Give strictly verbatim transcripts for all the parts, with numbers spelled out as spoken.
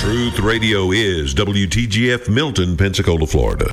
Truth Radio is W T G F Milton, Pensacola, Florida.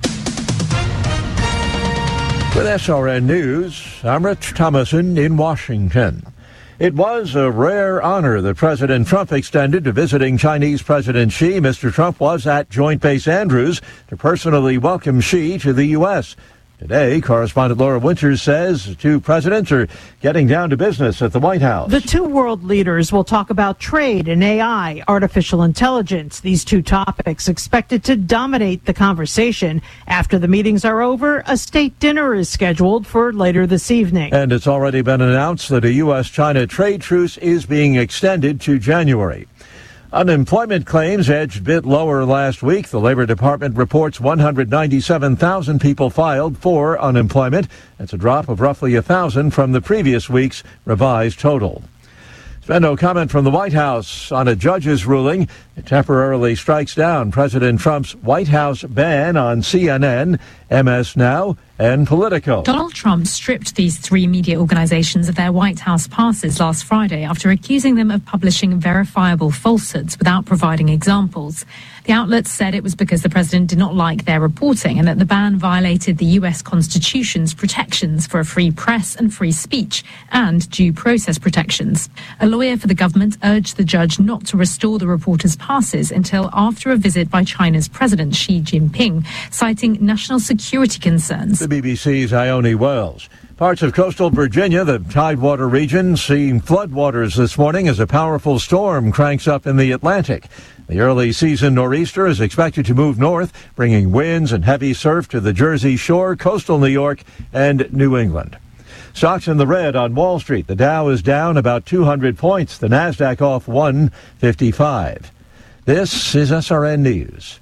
With S R N News, I'm Rich Thomason in Washington. It was a rare honor that President Trump extended to visiting Chinese President Xi. Mister Trump was at Joint Base Andrews to personally welcome Xi to the U S Today, correspondent Laura Winters says the two presidents are getting down to business at the White House. The two world leaders will talk about trade and A I, artificial intelligence. These two topics expected to dominate the conversation. After the meetings are over, a state dinner is scheduled for later this evening. And it's already been announced that a U S China trade truce is being extended to January. Unemployment claims edged a bit lower last week. The Labor Department reports one hundred ninety-seven thousand people filed for unemployment. That's a drop of roughly one thousand from the previous week's revised total. There's been no comment from the White House on a judge's ruling. It temporarily strikes down President Trump's White House ban on C N N, M S Now, and Politico. Donald Trump stripped these three media organizations of their White House passes last Friday after accusing them of publishing verifiable falsehoods without providing examples. The outlets said it was because the president did not like their reporting and that the ban violated the U S Constitution's protections for a free press and free speech and due process protections. A lawyer for the government urged the judge not to restore the reporters' passes until after a visit by China's President Xi Jinping, citing national security concerns. The B B C's Ione Wells. Parts of coastal Virginia, the Tidewater region, seeing floodwaters this morning as a powerful storm cranks up in the Atlantic. The early season nor'easter is expected to move north, bringing winds and heavy surf to the Jersey Shore, coastal New York, and New England. Stocks in the red on Wall Street. The Dow is down about two hundred points. The Nasdaq off one fifty-five. This is S R N News.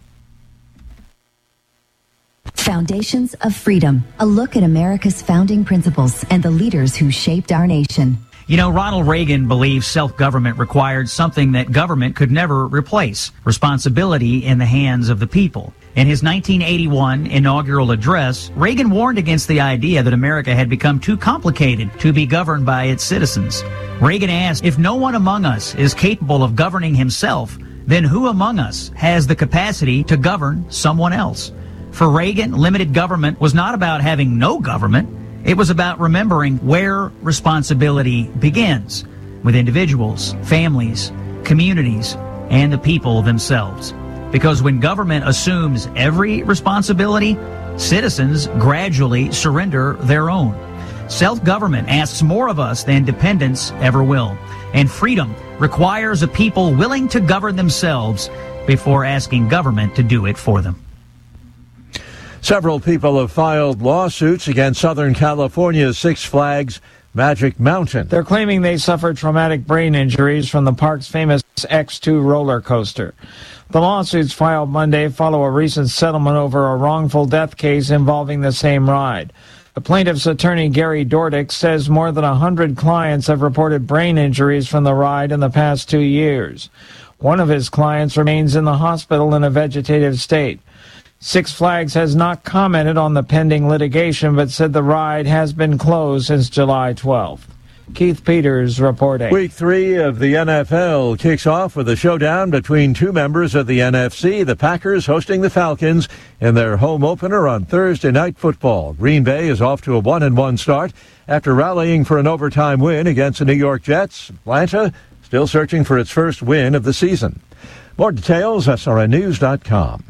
Foundations of Freedom, a look at America's founding principles and the leaders who shaped our nation. You know, Ronald Reagan believed self-government required something that government could never replace, responsibility in the hands of the people. In his nineteen eighty-one inaugural address, Reagan warned against the idea that America had become too complicated to be governed by its citizens. Reagan asked, if no one among us is capable of governing himself, then who among us has the capacity to govern someone else? For Reagan, limited government was not about having no government. It was about remembering where responsibility begins, with individuals, families, communities, and the people themselves. Because when government assumes every responsibility, citizens gradually surrender their own. Self-government asks more of us than dependence ever will. And freedom requires a people willing to govern themselves before asking government to do it for them. Several people have filed lawsuits against Southern California's Six Flags Magic Mountain. They're claiming they suffered traumatic brain injuries from the park's famous X two roller coaster. The lawsuits filed Monday follow a recent settlement over a wrongful death case involving the same ride. The plaintiff's attorney, Gary Dordick, says more than one hundred clients have reported brain injuries from the ride in the past two years. One of his clients remains in the hospital in a vegetative state. Six Flags has not commented on the pending litigation, but said the ride has been closed since July twelfth. Keith Peters reporting. Week three of the N F L kicks off with a showdown between two members of the N F C, the Packers hosting the Falcons in their home opener on Thursday Night Football. Green Bay is off to a one and one start after rallying for an overtime win against the New York Jets. Atlanta still searching for its first win of the season. More details, S R N news dot com.